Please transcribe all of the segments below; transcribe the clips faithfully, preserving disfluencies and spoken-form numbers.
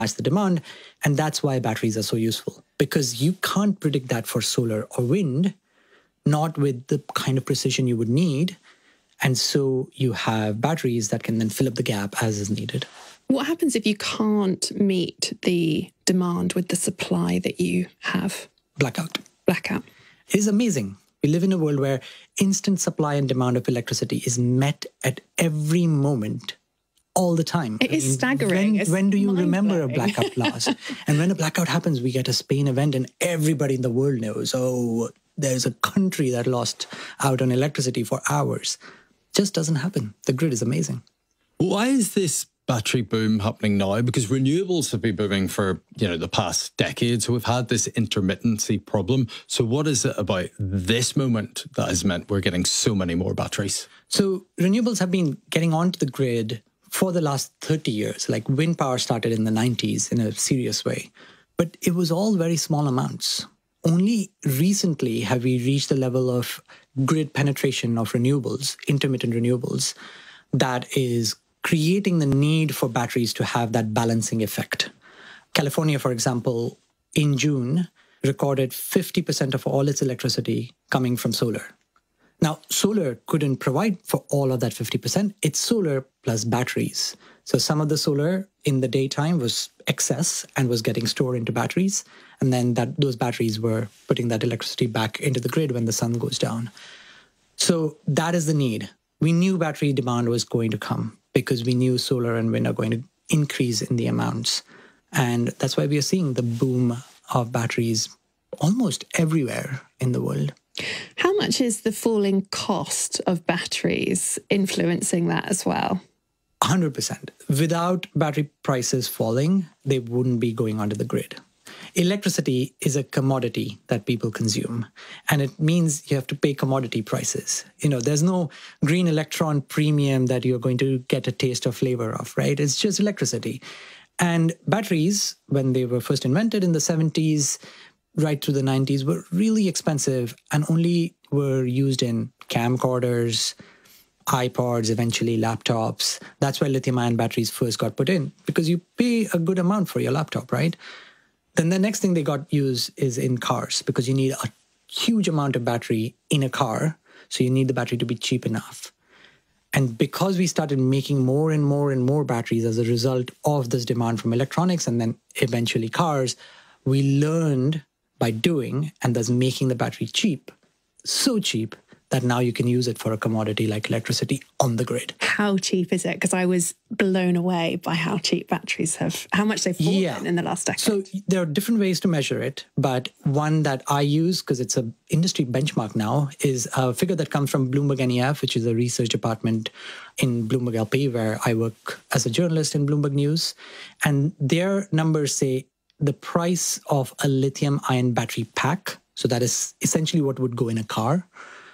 match the demand. And that's why batteries are so useful, because you can't predict that for solar or wind, not with the kind of precision you would need. And so you have batteries that can then fill up the gap as is needed. What happens if you can't meet the demand with the supply that you have? Blackout. Blackout. It is amazing. We live in a world where instant supply and demand of electricity is met at every moment, all the time. It I is mean, staggering. When, when do you remember a blackout last? And when a blackout happens, we get a Spain event and everybody in the world knows, oh, there's a country that lost out on electricity for hours. Just doesn't happen. The grid is amazing. Why is this battery boom happening now? Because renewables have been booming for, you know, the past decade. So we've had this intermittency problem. So what is it about this moment that has meant we're getting so many more batteries? So renewables have been getting onto the grid for the last thirty years. Like wind power started in the nineties in a serious way. But it was all very small amounts. Only recently have we reached the level of grid penetration of renewables, intermittent renewables, that is creating the need for batteries to have that balancing effect. California, for example, in June, recorded fifty percent of all its electricity coming from solar. Now, solar couldn't provide for all of that fifty percent. It's solar plus batteries. So some of the solar in the daytime was excess and was getting stored into batteries. And then that those batteries were putting that electricity back into the grid when the sun goes down. So that is the need. We knew battery demand was going to come because we knew solar and wind are going to increase in the amounts. And that's why we are seeing the boom of batteries almost everywhere in the world. How much is the falling cost of batteries influencing that as well? one hundred percent. Without battery prices falling, they wouldn't be going onto the grid. Electricity is a commodity that people consume, and it means you have to pay commodity prices. You know, there's no green electron premium that you're going to get a taste or flavor of, right? It's just electricity. And batteries, when they were first invented in the seventies, right through the nineties, were really expensive and only were used in camcorders, iPods, eventually laptops. That's why lithium-ion batteries first got put in, because you pay a good amount for your laptop, right? Then the next thing they got used is in cars, because you need a huge amount of battery in a car. So you need the battery to be cheap enough. And because we started making more and more and more batteries as a result of this demand from electronics and then eventually cars, we learned by doing and thus making the battery cheap, so cheap that now you can use it for a commodity like electricity on the grid. How cheap is it? Because I was blown away by how cheap batteries have, how much they've fallen yeah. in the last decade. So there are different ways to measure it, but one that I use, because it's an industry benchmark now, is a figure that comes from Bloomberg N E F, which is a research department in Bloomberg L P, where I work as a journalist in Bloomberg News. And their numbers say the price of a lithium-ion battery pack, so that is essentially what would go in a car,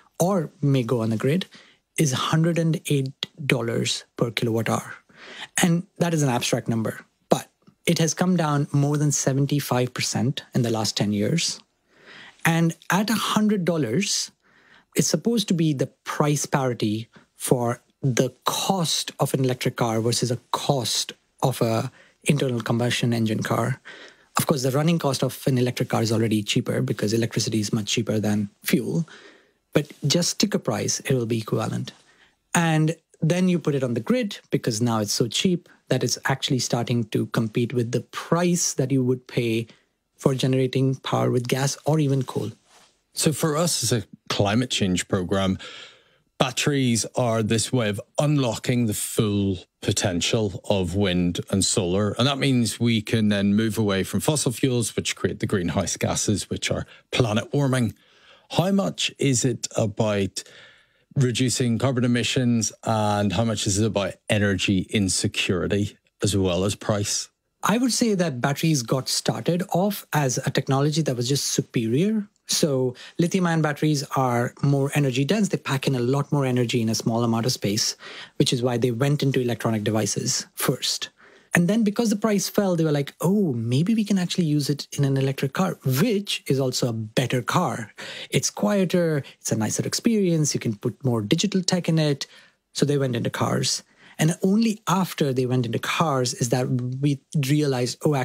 or may go on the grid, is one hundred eight dollars per kilowatt hour. And that is an abstract number, but it has come down more than seventy-five percent in the last ten years. And at one hundred dollars, it's supposed to be the price parity for the cost of an electric car versus a cost of an internal combustion engine car. Of course, the running cost of an electric car is already cheaper because electricity is much cheaper than fuel. But just sticker price, it will be equivalent. And then you put it on the grid because now it's so cheap that it's actually starting to compete with the price that you would pay for generating power with gas or even coal. So for us as a climate change program, batteries are this way of unlocking the full potential of wind and solar. And that means we can then move away from fossil fuels, which create the greenhouse gases, which are planet warming. How much is it about reducing carbon emissions and how much is it about energy insecurity as well as price? I would say that batteries got started off as a technology that was just superior. So lithium-ion batteries are more energy dense. They pack in a lot more energy in a small amount of space, which is why they went into electronic devices first. And then because the price fell, they were like, oh, maybe we can actually use it in an electric car, which is also a better car. It's quieter. It's a nicer experience. You can put more digital tech in it. So they went into cars. And only after they went into cars is that we realized, oh,